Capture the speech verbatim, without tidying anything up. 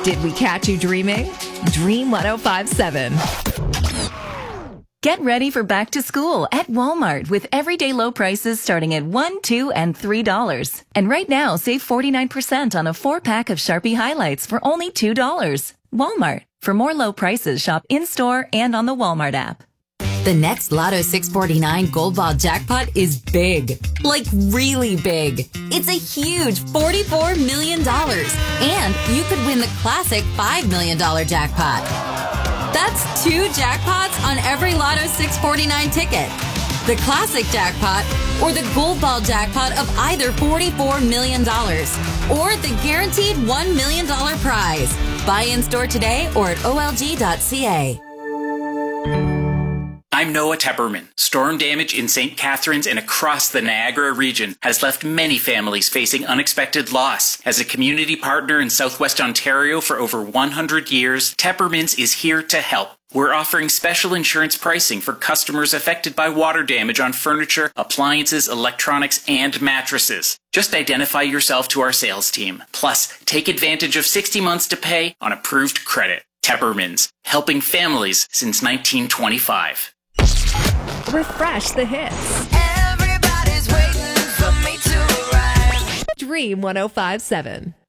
Did we catch you dreaming? Dream one oh five point seven. Get ready for back to school at Walmart with everyday low prices starting at one dollars, two dollars, and three dollars. And right now, save forty-nine percent on a four-pack of Sharpie highlights for only two dollars. Walmart. For more low prices, shop in-store and on the Walmart app. The next Lotto six forty-nine Gold Ball jackpot is big. Like really big. It's a huge forty-four million dollars. And you could win the classic five million dollars jackpot. That's two jackpots on every Lotto six forty-nine ticket. The classic jackpot or the Gold Ball jackpot of either forty-four million dollars or the guaranteed one million dollars prize. Buy in store today or at O L G dot C A. I'm Noah Tepperman. Storm damage in Saint Catharines and across the Niagara region has left many families facing unexpected loss. As a community partner in Southwest Ontario for over one hundred years, Teppermans is here to help. We're offering special insurance pricing for customers affected by water damage on furniture, appliances, electronics, and mattresses. Just identify yourself to our sales team. Plus, take advantage of sixty months to pay on approved credit. Teppermans, helping families since nineteen twenty-five. Refresh the hits. Everybody's waiting for me to arrive. Dream one oh five point seven.